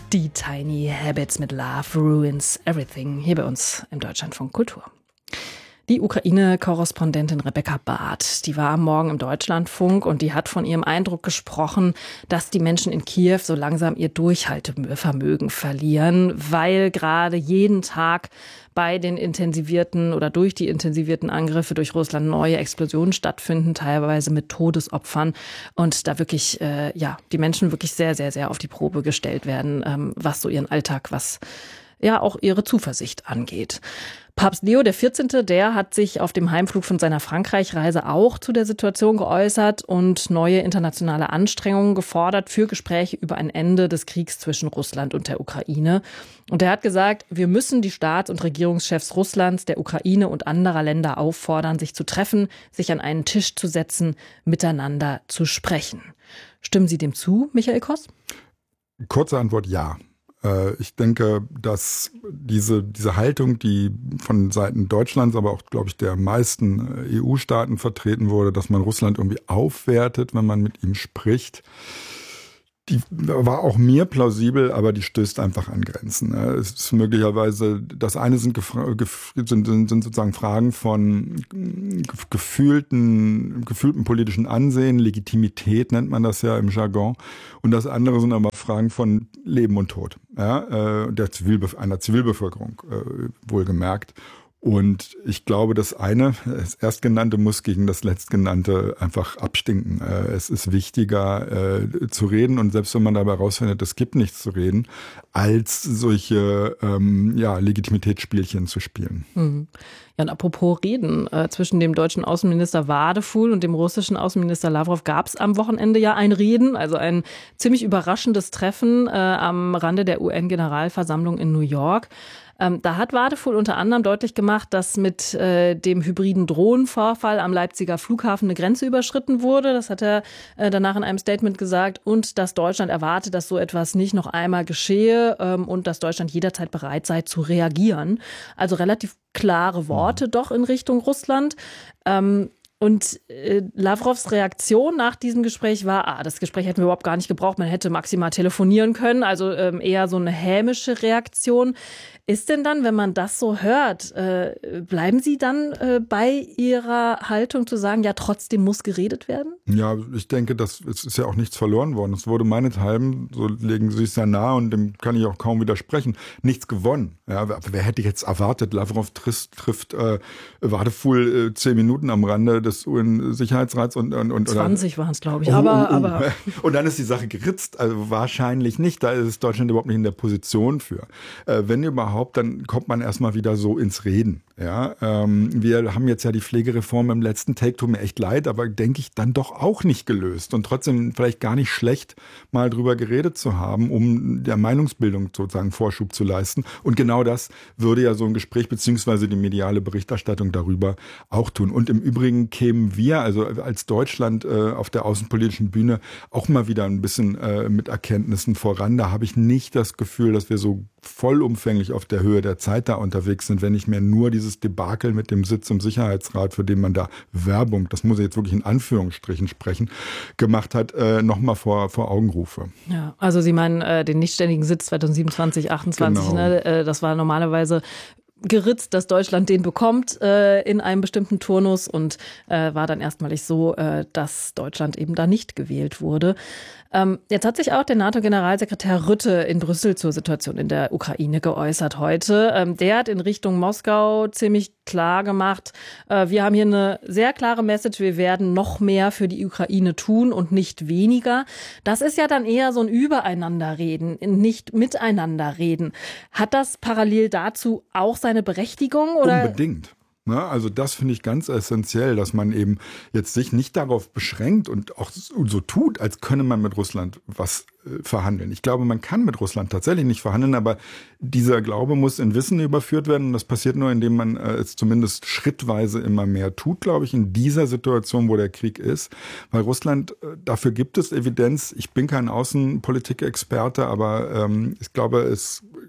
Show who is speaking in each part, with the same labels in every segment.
Speaker 1: Die Tiny Habits mit Love Ruins Everything hier bei uns im Deutschlandfunk Kultur. Die Ukraine-Korrespondentin Rebecca Barth, die war am Morgen im Deutschlandfunk und die hat von ihrem Eindruck gesprochen, dass die Menschen in Kiew so langsam ihr Durchhaltevermögen verlieren, weil gerade jeden Tag bei den intensivierten oder durch die intensivierten Angriffe durch Russland neue Explosionen stattfinden, teilweise mit Todesopfern und da wirklich, die Menschen wirklich sehr, sehr, sehr auf die Probe gestellt werden, was so ihren Alltag, was ja auch ihre Zuversicht angeht. Papst Leo XIV., der hat sich auf dem Heimflug von seiner Frankreich-Reise auch zu der Situation geäußert und neue internationale Anstrengungen gefordert für Gespräche über ein Ende des Kriegs zwischen Russland und der Ukraine. Und er hat gesagt, wir müssen die Staats- und Regierungschefs Russlands, der Ukraine und anderer Länder auffordern, sich zu treffen, sich an einen Tisch zu setzen, miteinander zu sprechen. Stimmen Sie dem zu, Michael Koss?
Speaker 2: Kurze Antwort, ja. Ich denke, dass diese Haltung, die von Seiten Deutschlands, aber auch, glaube ich, der meisten EU-Staaten vertreten wurde, dass man Russland irgendwie aufwertet, wenn man mit ihm spricht, die war auch mir plausibel, aber die stößt einfach an Grenzen. Es ist möglicherweise, das eine sind sozusagen Fragen von gefühlten politischen Ansehen, Legitimität nennt man das ja im Jargon. Und das andere sind aber Fragen von Leben und Tod, ja, einer Zivilbevölkerung, wohlgemerkt. Und ich glaube, das Erstgenannte muss gegen das Letztgenannte einfach abstinken. Es ist wichtiger zu reden und selbst wenn man dabei rausfindet, es gibt nichts zu reden, als solche Legitimitätsspielchen zu spielen.
Speaker 1: Mhm. Ja, und apropos Reden, zwischen dem deutschen Außenminister Wadefuhl und dem russischen Außenminister Lavrov gab es am Wochenende ja ein Reden, also ein ziemlich überraschendes Treffen am Rande der UN-Generalversammlung in New York. Da hat Wadefuhl unter anderem deutlich gemacht, dass mit dem hybriden Drohnenvorfall am Leipziger Flughafen eine Grenze überschritten wurde. Das hat er danach in einem Statement gesagt. Und dass Deutschland erwartet, dass so etwas nicht noch einmal geschehe und dass Deutschland jederzeit bereit sei zu reagieren. Also relativ klare Worte doch in Richtung Russland. Und Lavrovs Reaktion nach diesem Gespräch war, das Gespräch hätten wir überhaupt gar nicht gebraucht, man hätte maximal telefonieren können, also eher so eine hämische Reaktion. Ist denn dann, wenn man das so hört, bleiben Sie dann bei Ihrer Haltung zu sagen, ja, trotzdem muss geredet werden?
Speaker 2: Ja, ich denke, es ist ja auch nichts verloren worden. Es wurde meinethalben, so legen Sie es ja nahe und dem kann ich auch kaum widersprechen, nichts gewonnen. Ja, wer hätte jetzt erwartet, Lavrov trifft Wadefuhl 10 Minuten am Rande des UN-Sicherheitsrats und
Speaker 1: 20 waren es, glaube ich. Aber
Speaker 2: und dann ist die Sache geritzt. Also wahrscheinlich nicht. Da ist Deutschland überhaupt nicht in der Position für. Wenn überhaupt, dann kommt man erstmal wieder so ins Reden. Ja, wir haben jetzt ja die Pflegereform im letzten Take, tut mir echt leid, aber denke ich dann doch auch nicht gelöst und trotzdem vielleicht gar nicht schlecht, mal drüber geredet zu haben, um der Meinungsbildung sozusagen Vorschub zu leisten. Und genau das würde ja so ein Gespräch beziehungsweise die mediale Berichterstattung darüber auch tun. Und im Übrigen kämen wir, also als Deutschland auf der außenpolitischen Bühne, auch mal wieder ein bisschen mit Erkenntnissen voran. Da habe ich nicht das Gefühl, dass wir so vollumfänglich auf der Höhe der Zeit da unterwegs sind, wenn ich mir nur dieses Debakel mit dem Sitz im Sicherheitsrat, für den man da Werbung, das muss ich jetzt wirklich in Anführungsstrichen sprechen, gemacht hat, nochmal vor Augen rufe.
Speaker 1: Ja, also Sie meinen den nichtständigen Sitz 2027, 2028, genau. Ne? Das war normalerweise geritzt, dass Deutschland den bekommt in einem bestimmten Turnus und war dann erstmalig so, dass Deutschland eben da nicht gewählt wurde. Jetzt hat sich auch der NATO-Generalsekretär Rutte in Brüssel zur Situation in der Ukraine geäußert heute. Der hat in Richtung Moskau ziemlich klar gemacht, wir haben hier eine sehr klare Message, wir werden noch mehr für die Ukraine tun und nicht weniger. Das ist ja dann eher so ein Übereinanderreden, nicht Miteinanderreden. Hat das parallel dazu auch seine Berechtigung? Oder?
Speaker 2: Unbedingt. Also das finde ich ganz essentiell, dass man eben jetzt sich nicht darauf beschränkt und auch so tut, als könne man mit Russland was verhandeln. Ich glaube, man kann mit Russland tatsächlich nicht verhandeln, aber dieser Glaube muss in Wissen überführt werden und das passiert nur, indem man es zumindest schrittweise immer mehr tut, glaube ich, in dieser Situation, wo der Krieg ist. Weil Russland, dafür gibt es Evidenz. Ich bin kein Außenpolitik-Experte, aber ich glaube, es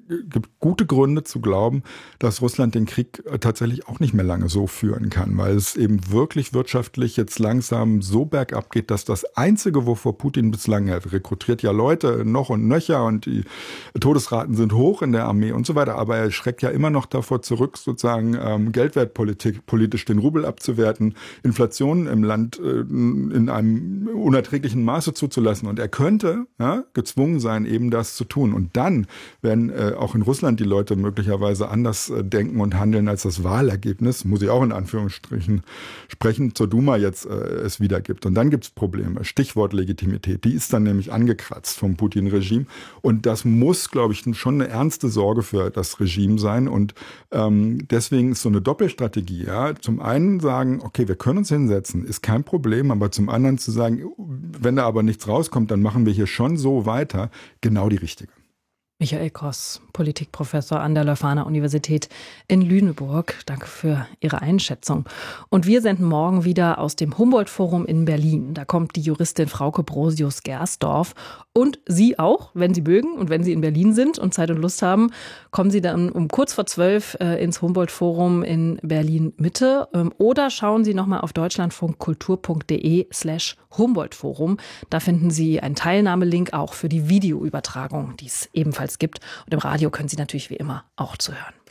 Speaker 2: gibt gute Gründe zu glauben, dass Russland den Krieg tatsächlich auch nicht mehr lange so führen kann, weil es eben wirklich wirtschaftlich jetzt langsam so bergab geht, dass das Einzige, wovor Putin bislang rekrutiert ja Leute noch und nöcher und die Todesraten sind hoch in der Armee und so weiter, aber er schreckt ja immer noch davor zurück, sozusagen politisch den Rubel abzuwerten, Inflation im Land in einem unerträglichen Maße zuzulassen, und er könnte gezwungen sein, eben das zu tun. Und dann werden auch in Russland die Leute möglicherweise anders denken und handeln, als das Wahlergebnis, muss ich auch in Anführungsstrichen sprechen, zur Duma jetzt es wieder gibt. Und dann gibt es Probleme. Stichwort Legitimität. Die ist dann nämlich angekratzt vom Putin-Regime. Und das muss, glaube ich, schon eine ernste Sorge für das Regime sein. Und deswegen ist so eine Doppelstrategie. Ja? Zum einen sagen, okay, wir können uns hinsetzen, ist kein Problem. Aber zum anderen zu sagen, wenn da aber nichts rauskommt, dann machen wir hier schon so weiter. Genau die richtige.
Speaker 1: Michael Gross, Politikprofessor an der Leuphana-Universität in Lüneburg. Danke für Ihre Einschätzung. Und wir senden morgen wieder aus dem Humboldt-Forum in Berlin. Da kommt die Juristin Frauke Brosius-Gersdorf. Und Sie auch, wenn Sie mögen und wenn Sie in Berlin sind und Zeit und Lust haben, kommen Sie dann um kurz vor 12 ins Humboldt-Forum in Berlin-Mitte. Oder schauen Sie nochmal auf deutschlandfunkkultur.de/Humboldt-Forum. Da finden Sie einen Teilnahmelink auch für die Videoübertragung, die es ebenfalls gibt. Und im Radio können Sie natürlich wie immer auch zuhören.